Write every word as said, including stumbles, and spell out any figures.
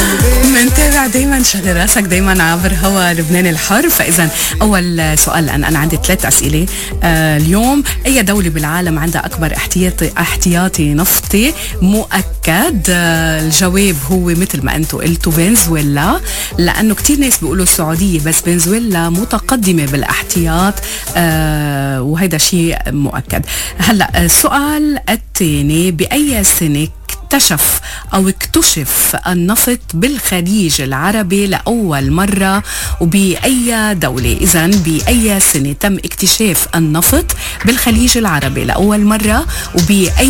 منتابع دايما، شغل راسك دايما عبر هوا لبنان الحر. فاذا اول سؤال، لان انا عندي ثلاث اسئله آه اليوم. اي دوله بالعالم عندها اكبر احتياطي احتياطي نفطي مؤكد؟ آه الجواب هو مثل ما انتم قلتوا فنزويلا، لانه كتير ناس بيقولوا السعوديه، بس فنزويلا متقدمه بالاحتياط آه وهيدا شيء مؤكد. هلا السؤال الثاني، باي سنه اكتشف أو اكتشف النفط بالخليج العربي لأول مرة وبأي دولة؟ إذن بأي سنة تم اكتشاف النفط بالخليج العربي لأول مرة وبأي